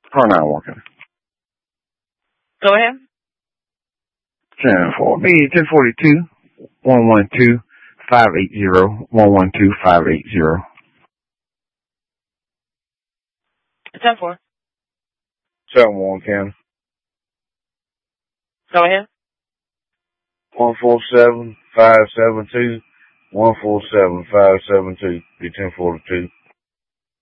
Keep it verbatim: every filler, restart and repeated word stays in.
Car nine walking. Go ahead. ten four B, ten forty-two, one one two, five eight zero, one one two, five eight zero. ten four. seven one County. Go ahead. one four seven, five seven two, one four seven, five seven two, be ten forty-two.